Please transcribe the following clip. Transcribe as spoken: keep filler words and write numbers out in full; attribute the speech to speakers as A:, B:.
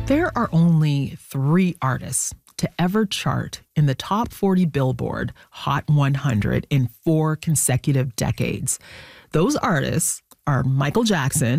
A: There are only three artists to ever chart in the top forty Billboard Hot one hundred in four consecutive decades. Those artists are Michael Jackson,